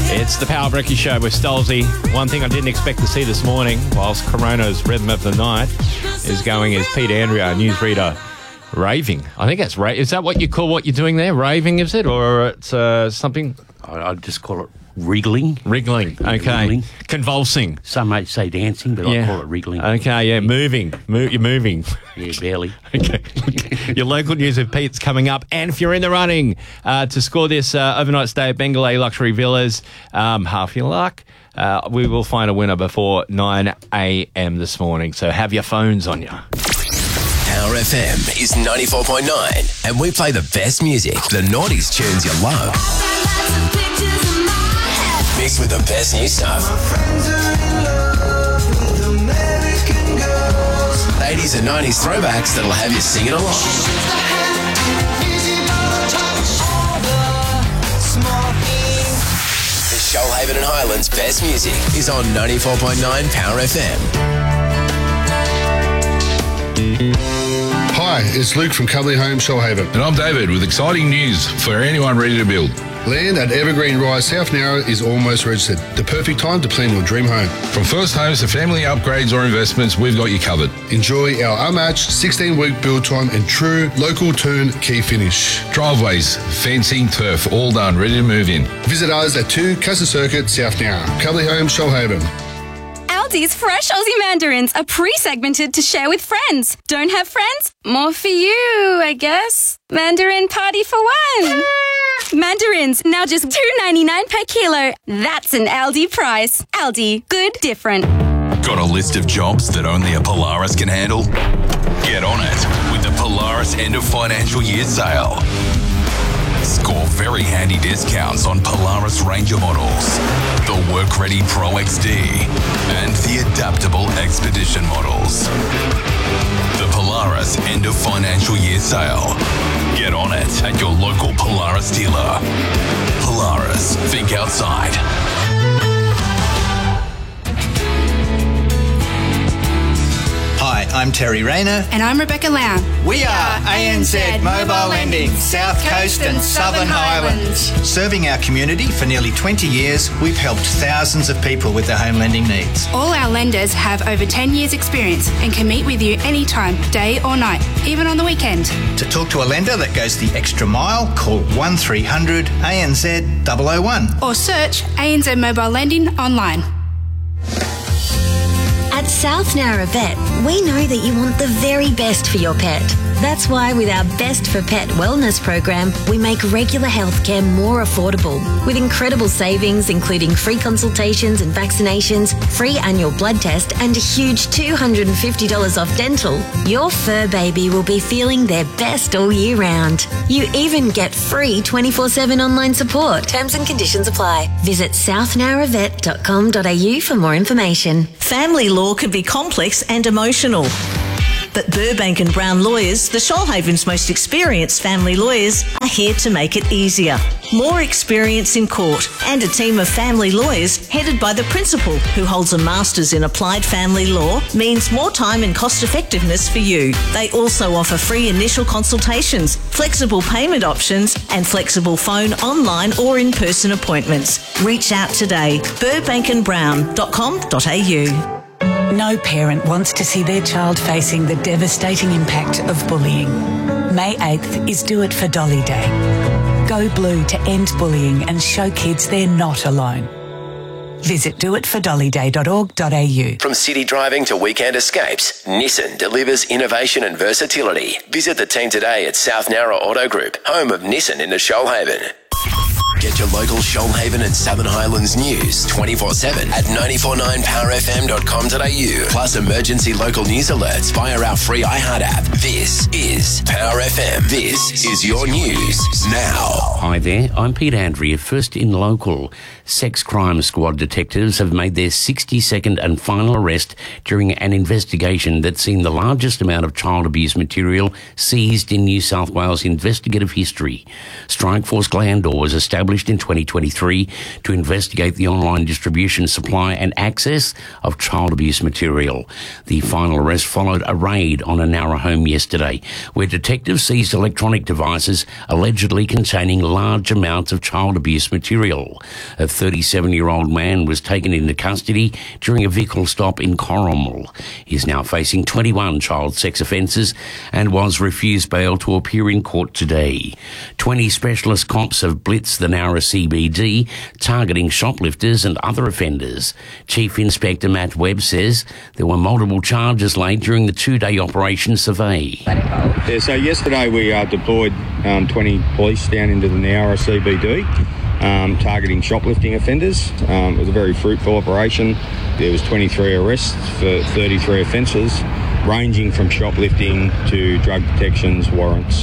It's the Power Brekkie Show with Stolzy. One thing I didn't expect to see this morning, whilst Corona's Rhythm of the Night is going, is Pete Andrea, newsreader, raving. I think that's right. Is that what you call what you're doing there? Raving, is it? Or it's something? I'd just call it wriggling. Wriggling, okay. Wriggling. Convulsing. Some may say dancing, but I call it wriggling. Okay, yeah, moving. You're moving. Yeah, barely. Okay. Your local news of Pete's coming up. And if you're in the running to score this overnight stay at Bengalay Luxury Villas, half your luck. We will find a winner before 9 a.m. this morning. So have your phones on you. Power FM is 94.9 and we play the best music, the noughties tunes you love. Mixed with the best new stuff. 80s and 90s throwbacks that'll have you singing along. The Shoalhaven and Highlands best music is on 94.9 Power FM. Hi, it's Luke from Cuddly Home, Shoalhaven. And I'm David with exciting news for anyone ready to build. Land at Evergreen Rise South Narrow is almost registered. The perfect time to plan your dream home. From first homes to family upgrades or investments, we've got you covered. Enjoy our unmatched 16-week build time and true local turnkey finish. Driveways, fencing, turf, all done, ready to move in. Visit us at 2 Casa Circuit, South Narrow. Cuddly Home, Shoalhaven. Aldi's fresh Aussie mandarins are pre-segmented to share with friends. Don't have friends? More for you, I guess. Mandarin party for one. Mandarins, now just $2.99 per kilo. That's an Aldi price. Aldi, good, different. Got a list of jobs that only a Polaris can handle? Get on it with the Polaris end of financial year sale. Score very handy discounts on Polaris Ranger models, the Work-Ready Pro XD, and the adaptable Expedition models. The Polaris end of financial year sale. Get on it at your local Polaris dealer. Polaris, think outside. Hi, I'm Terry Rayner. And I'm Rebecca Lau. We are ANZ Mobile Lending, South Coast and Southern Highlands. Serving our community for nearly 20 years, we've helped thousands of people with their home lending needs. All our lenders have over 10 years experience and can meet with you anytime, day or night, even on the weekend. To talk to a lender that goes the extra mile, call 1300 ANZ 001. Or search ANZ Mobile Lending online. At South Narra Vet, we know that you want the very best for your pet. That's why with our Best for Pet wellness program, we make regular healthcare more affordable. With incredible savings, including free consultations and vaccinations, free annual blood test, and a huge $250 off dental, your fur baby will be feeling their best all year round. You even get free 24/7 online support. Terms and conditions apply. Visit southnarravet.com.au for more information. Family law can be complex and emotional. But Burbank and Brown Lawyers, the Shoalhaven's most experienced family lawyers, are here to make it easier. More experience in court and a team of family lawyers headed by the principal, who holds a master's in applied family law, means more time and cost effectiveness for you. They also offer free initial consultations, flexible payment options and flexible phone, online or in-person appointments. Reach out today, burbankandbrown.com.au. No parent wants to see their child facing the devastating impact of bullying. May 8th is Do It for Dolly Day. Go blue to end bullying and show kids they're not alone. Visit doitfordollyday.org.au. From city driving to weekend escapes, Nissan delivers innovation and versatility. Visit the team today at South Narra Auto Group, home of Nissan in the Shoalhaven. Get your local Shoalhaven and Southern Highlands news 24/7 at 949powerfm.com.au. Plus emergency local news alerts via our free iHeart app. This is Power FM. This is your news now. Hi there, I'm Pete Andrea. First in local, sex crime squad detectives have made their 62nd and final arrest during an investigation that's seen the largest amount of child abuse material seized in New South Wales investigative history. Strikeforce Glandor was established in 2023 to investigate the online distribution, supply and access of child abuse material. The final arrest followed a raid on a Nowra home yesterday, where detectives seized electronic devices allegedly containing large amounts of child abuse material. A 37-year-old man was taken into custody during a vehicle stop in Corrimal. He is now facing 21 child sex offences and was refused bail to appear in court today. 20 specialist cops have blitzed the Nowra CBD, targeting shoplifters and other offenders. Chief Inspector Matt Webb says there were multiple charges laid during the two-day operation survey. Yeah, so yesterday we deployed 20 police down into the Nowra CBD, targeting shoplifting offenders. It was a very fruitful operation. There was 23 arrests for 33 offences, ranging from shoplifting to drug detections, warrants,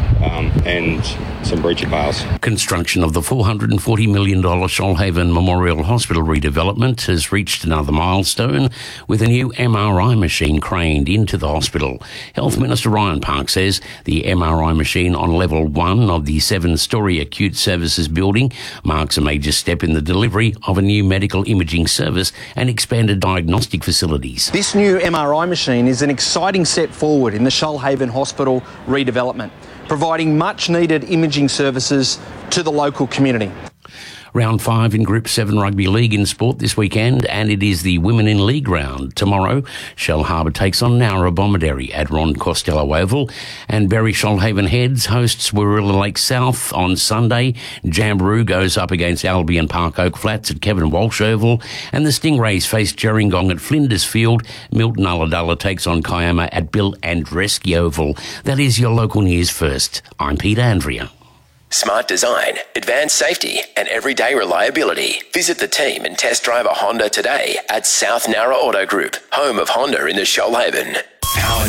and some breach of bails. Construction of the $440 million Shoalhaven Memorial Hospital redevelopment has reached another milestone, with a new MRI machine craned into the hospital. Health Minister Ryan Park says the MRI machine on level 1 of the 7-storey acute services building marks a major step in the delivery of a new medical imaging service and expanded diagnostic facilities. This new MRI machine is an exciting step forward in the Shoalhaven Hospital redevelopment, providing much-needed imaging services to the local community. Round 5 in Group 7 Rugby League in sport this weekend, and it is the Women in League round. Tomorrow, Shellharbour takes on Nowra Bomaderry at Ron Costello Oval, and Berry Shoalhaven Heads hosts Warilla Lake South on Sunday. Jamboree goes up against Albion Park Oak Flats at Kevin Walsh Oval, and the Stingrays face Gerringong at Flinders Field. Milton Ulladulla takes on Kiama at Bill Andreski Oval. That is your local news first. I'm Peter Andrea. Smart design, advanced safety and everyday reliability. Visit the team and test drive a Honda today at South Nowra Auto Group, home of Honda in the Shoalhaven. Power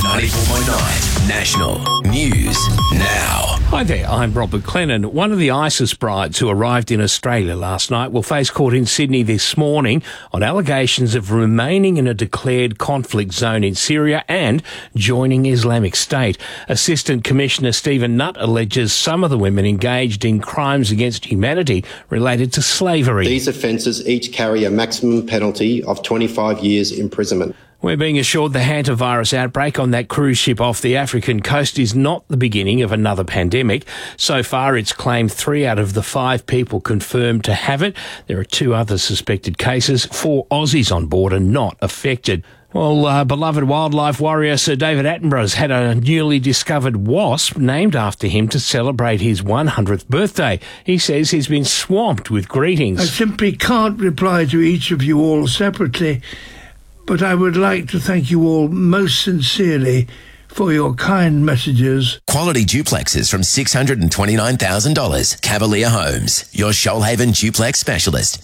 94.9 National News Now. Hi there, I'm Robert Clennon. One of the ISIS brides who arrived in Australia last night will face court in Sydney this morning on allegations of remaining in a declared conflict zone in Syria and joining Islamic State. Assistant Commissioner Stephen Nutt alleges some of the women engaged in crimes against humanity related to slavery. These offences each carry a maximum penalty of 25 years imprisonment. We're being assured the hantavirus outbreak on that cruise ship off the African coast is not the beginning of another pandemic. So far, it's claimed 3 out of the 5 people confirmed to have it. There are 2 other suspected cases. 4 Aussies on board are not affected. Well, beloved wildlife warrior Sir David Attenborough's had a newly discovered wasp named after him to celebrate his 100th birthday. He says he's been swamped with greetings. I simply can't reply to each of you all separately, but I would like to thank you all most sincerely for your kind messages. Quality duplexes from $629,000. Cavalier Homes, your Shoalhaven duplex specialist.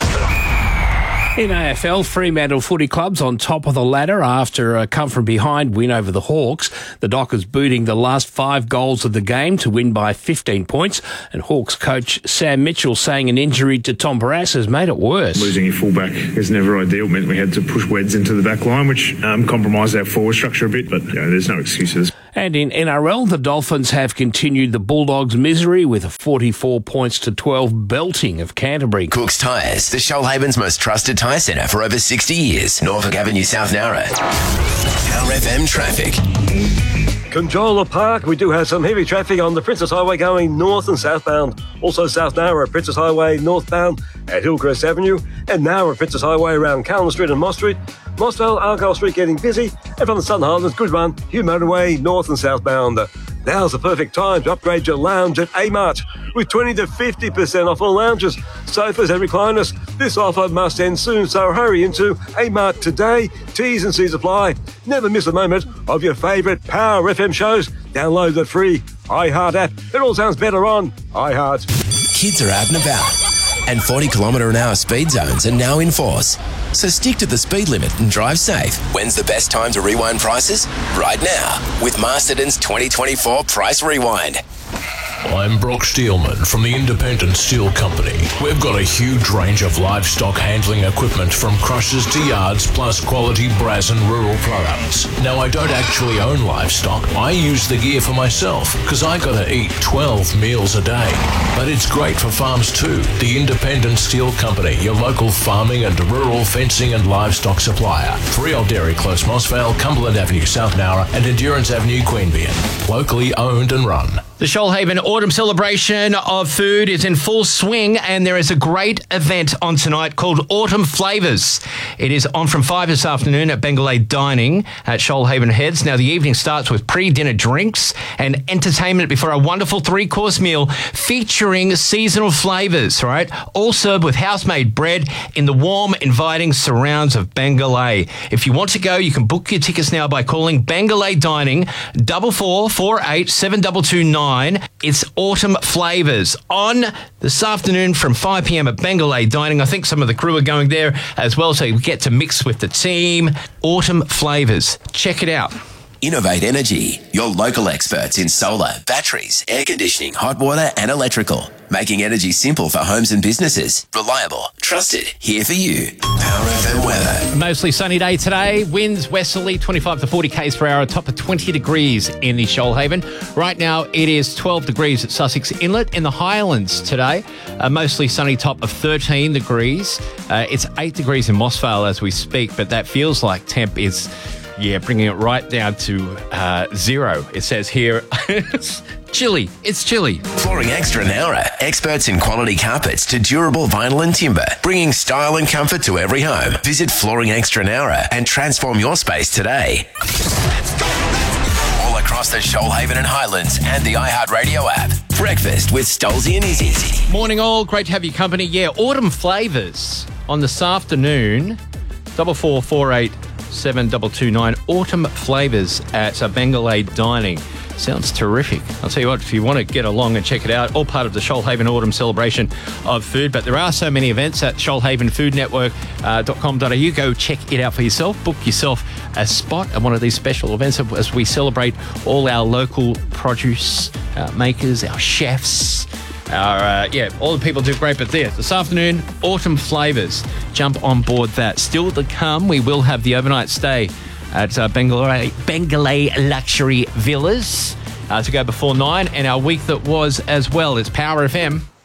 In AFL, Fremantle Footy Club's on top of the ladder after a come-from-behind win over the Hawks. The Dockers booting the last 5 goals of the game to win by 15 points. And Hawks coach Sam Mitchell saying an injury to Tom Barrass has made it worse. Losing your fullback is never ideal. It meant we had to push Weds into the back line, which compromised our forward structure a bit, but there's no excuses. And in NRL, the Dolphins have continued the Bulldogs' misery with a 44 points to 12 belting of Canterbury. Cook's Tyres, the Shoalhaven's most trusted tyre centre for over 60 years. Norfolk Avenue, South Nowra. Power FM traffic. Conjola Park, we do have some heavy traffic on the Princess Highway going north and southbound. Also South Nowra, Princess Highway northbound at Hillcrest Avenue, and Nowra, Princess Highway around Callan Street and Moss Street. Mossvale, Argyle Street getting busy, and from the Southern Highlands, good run, Hugh Motorway north and southbound. Now's the perfect time to upgrade your lounge at Amart with 20 to 50% off all lounges, sofas and recliners. This offer must end soon, so hurry into Amart today. T's and C's apply. Never miss a moment of your favourite Power FM shows. Download the free iHeart app. It all sounds better on iHeart. Kids are out and about, and 40km/h speed zones are now in force. So stick to the speed limit and drive safe. When's the best time to rewind prices? Right now, with Masterton's 2024 Price Rewind. I'm Brock Steelman from the Independent Steel Company. We've got a huge range of livestock handling equipment from crushers to yards, plus quality brass and rural products. Now, I don't actually own livestock. I use the gear for myself because I gotta eat 12 meals a day. But it's great for farms too. The Independent Steel Company, your local farming and rural fencing and livestock supplier. 3 Old Dairy Close, Mossvale, Cumberland Avenue, South Nowra, and Endurance Avenue, Queanbeyan. Locally owned and run. The Shoalhaven Autumn Celebration of Food is in full swing, and there is a great event on tonight called Autumn Flavours. It is on from 5 this afternoon at Bengalay Dining at Shoalhaven Heads. Now, the evening starts with pre-dinner drinks and entertainment before a wonderful 3-course meal featuring seasonal flavours, right? All served with house-made bread in the warm, inviting surrounds of Bengalay. If you want to go, you can book your tickets now by calling Bengalay Dining 4448 7229. It's Autumn Flavours on this afternoon from 5 p.m. at Bengalay Dining. I think some of the crew are going there as well, so you get to mix with the team. Autumn Flavours. Check it out. Innovate Energy, your local experts in solar, batteries, air conditioning, hot water and electrical. Making energy simple for homes and businesses. Reliable, trusted, here for you. Power FM weather. Mostly sunny day today. Winds westerly 25 to 40 k's per hour, top of 20 degrees in the Shoalhaven. Right now it is 12 degrees at Sussex Inlet. In the Highlands today, a mostly sunny top of 13 degrees. It's 8 degrees in Mossvale as we speak, but that feels like temp is... bringing it right down to 0. It says here, it's chilly. It's chilly. Flooring Extra Nowra, experts in quality carpets to durable vinyl and timber, bringing style and comfort to every home. Visit Flooring Extra Nowra and transform your space today. All across the Shoalhaven and Highlands and the iHeartRadio app. Breakfast with Stolzy and Izzy. Morning all, great to have your company. Yeah, Autumn Flavours on this afternoon, 4448 7229. Autumn Flavours at Bengalay Dining. Sounds terrific. I'll tell you what, if you want to get along and check it out, all part of the Shoalhaven Autumn Celebration of Food. But there are so many events at shoalhavenfoodnetwork.com.au. Go check it out for yourself. Book yourself a spot at one of these special events as we celebrate all our local produce makers, our chefs, all the people do great. But there, this afternoon, Autumn Flavours. Jump on board that. Still to come, we will have the overnight stay at Bengalay Luxury Villas to go before 9, and our week that was as well. It's Power FM.